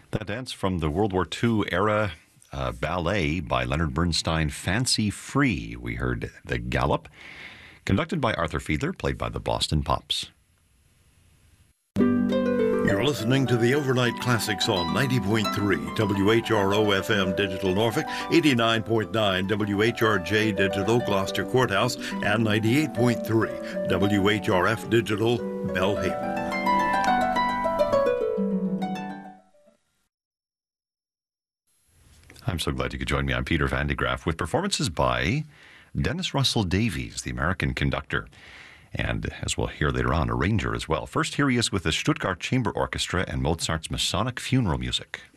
That dance from the World War II era ballet by Leonard Bernstein, Fancy Free. We heard The Gallop, conducted by Arthur Fiedler, played by the Boston Pops. You're listening to the Overnight Classics on 90.3 WHRO FM Digital Norfolk, 89.9 WHRJ Digital Gloucester Courthouse, and 98.3 WHRF Digital Belhaven. I'm so glad you could join me. I'm Peter Van de Graaf with performances by Dennis Russell Davies, the American conductor, and as we'll hear later on, arranger as well. First, here he is with the Stuttgart Chamber Orchestra and Mozart's Masonic Funeral Music.